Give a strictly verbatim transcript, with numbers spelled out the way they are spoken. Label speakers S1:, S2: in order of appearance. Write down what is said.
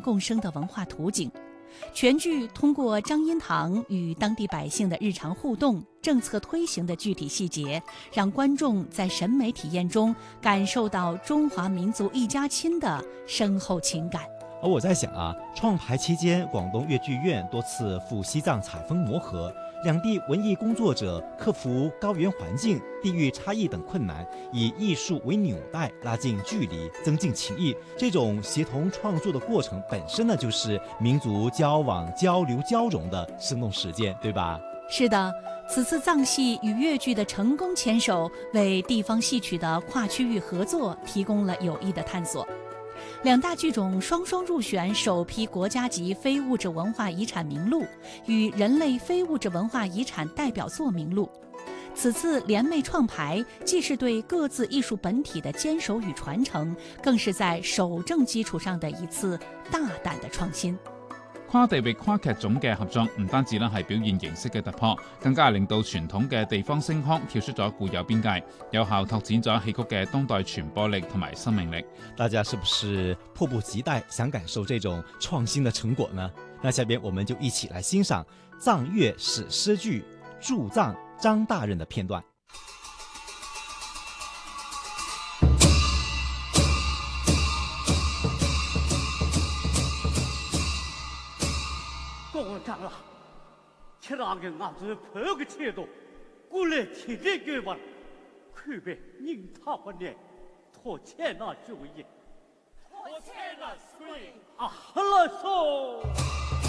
S1: 共生的文化图景。全剧通过张荫堂与当地百姓的日常互动、政策推行的具体细节，让观众在审美体验中感受到中华民族一家亲的深厚情感。
S2: 而我在想啊，创排期间，广东粤剧院多次赴西藏采风磨合，两地文艺工作者克服高原环境、地域差异等困难，以艺术为纽带，拉近距离，增进情谊。这种协同创作的过程本身呢，就是民族交往、交流、交融的生动实践，对吧？
S1: 是的，此次藏戏与粤剧的成功牵手，为地方戏曲的跨区域合作提供了有益的探索。两大剧种双双入选首批国家级非物质文化遗产名录与人类非物质文化遗产代表作名录。此次联袂创排，既是对各自艺术本体的坚守与传承，更是在守正基础上的一次大胆的創新。
S3: 跨地域跨劇種嘅合作，唔單止咧係表現形式嘅突破，更加係令到傳統嘅地方星腔跳出咗固有邊界，有效拓展咗戲曲嘅當代傳播力同埋生命力。
S2: 大家是不是迫不及待想感受這種創新的成果呢？那下邊我們就一起來欣賞藏粵史詩劇《駐藏張大人》的片段。
S4: 长了，七郎的俺子破个切度，过来体力给吧，快别人他不念，拖欠那主意，
S5: 拖欠了谁？
S4: 啊，了说。